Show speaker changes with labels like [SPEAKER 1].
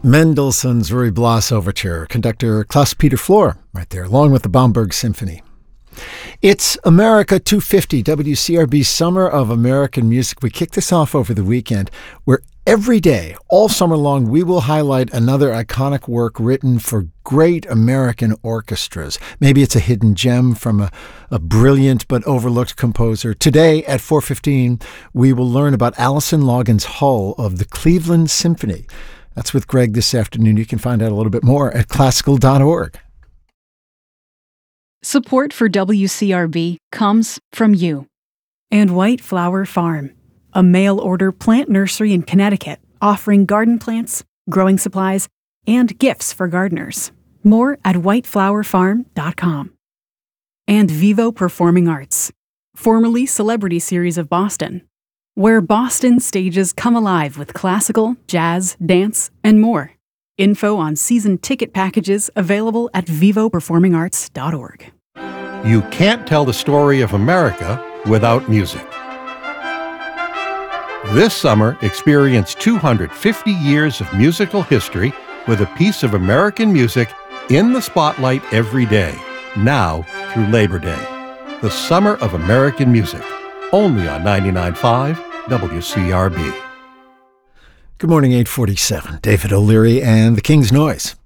[SPEAKER 1] Mendelssohn's Ruy Blas Overture, conductor Klaus-Peter Flohr, right there, along with the Bamberg Symphony. It's America 250, WCRB's Summer of American Music. We kicked this off over the weekend, where every day, all summer long, we will highlight another iconic work written for great American orchestras. Maybe it's a hidden gem from a brilliant but overlooked composer. Today at 4:15, we will learn about Alison Loggins Hull of the Cleveland Symphony. That's with Greg this afternoon. You can find out a little bit more at classical.org.
[SPEAKER 2] Support for WCRB comes from you.
[SPEAKER 3] And White Flower Farm, a mail-order plant nursery in Connecticut offering garden plants, growing supplies, and gifts for gardeners. More at whiteflowerfarm.com. And Vivo Performing Arts, formerly Celebrity Series of Boston, where Boston stages come alive with classical, jazz, dance, and more. Info on season ticket packages available at vivoperformingarts.org.
[SPEAKER 4] You can't tell the story of America without music. This summer, experience 250 years of musical history with a piece of American music in the spotlight every day, now through Labor Day. The Summer of American Music, only on 99.5 WCRB.
[SPEAKER 1] Good morning, 8:47. David O'Leary and the King's Noise.